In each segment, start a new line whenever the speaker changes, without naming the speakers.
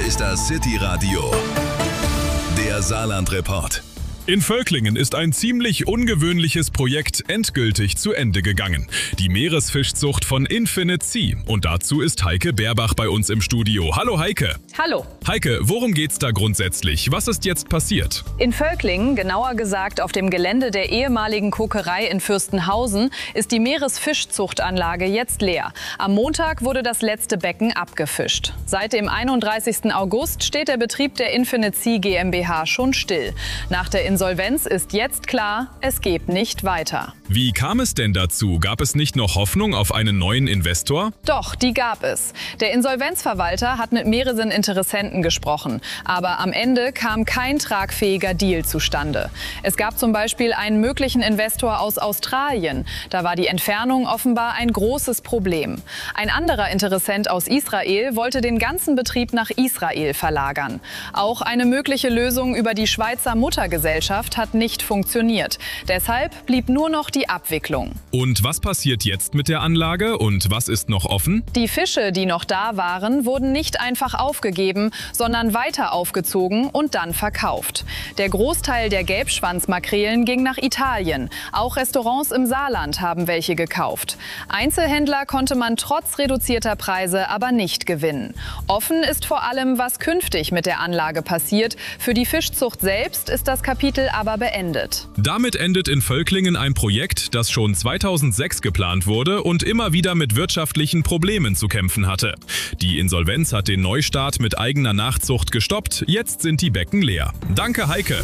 ist das City Radio, der Saarland-Report.
In Völklingen ist ein ziemlich ungewöhnliches Projekt endgültig zu Ende gegangen. Die Meeresfischzucht von Infinite Sea. Und dazu ist Heike Berbach bei uns im Studio. Hallo Heike.
Hallo.
Heike, worum geht's da grundsätzlich? Was ist jetzt passiert?
In Völklingen, genauer gesagt auf dem Gelände der ehemaligen Kokerei in Fürstenhausen, ist die Meeresfischzuchtanlage jetzt leer. Am Montag wurde das letzte Becken abgefischt. Seit dem 31. August steht der Betrieb der Infinite Sea GmbH schon still. Nach der Insolvenz ist jetzt klar, es geht nicht weiter.
Wie kam es denn dazu? Gab es nicht noch Hoffnung auf einen neuen Investor?
Doch, die gab es. Der Insolvenzverwalter hat mit mehreren Interessenten gesprochen. Aber am Ende kam kein tragfähiger Deal zustande. Es gab zum Beispiel einen möglichen Investor aus Australien. Da war die Entfernung offenbar ein großes Problem. Ein anderer Interessent aus Israel wollte den ganzen Betrieb nach Israel verlagern. Auch eine mögliche Lösung über die Schweizer Muttergesellschaft hat nicht funktioniert. Deshalb blieb nur noch die Abwicklung.
Und was passiert jetzt mit der Anlage und was ist noch offen?
Die Fische, die noch da waren, wurden nicht einfach aufgegeben, sondern weiter aufgezogen und dann verkauft. Der Großteil der Gelbschwanzmakrelen ging nach Italien. Auch Restaurants im Saarland haben welche gekauft. Einzelhändler konnte man trotz reduzierter Preise aber nicht gewinnen. Offen ist vor allem, was künftig mit der Anlage passiert. Für die Fischzucht selbst ist das Kapitel aber beendet.
Damit endet in Völklingen ein Projekt, das schon 2006 geplant wurde und immer wieder mit wirtschaftlichen Problemen zu kämpfen hatte. Die Insolvenz hat den Neustart mit eigener Nachzucht gestoppt, jetzt sind die Becken leer. Danke Heike!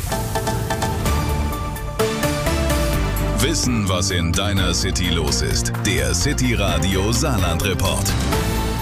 Wissen, was in deiner City los ist. Der City Radio Saarland-Report.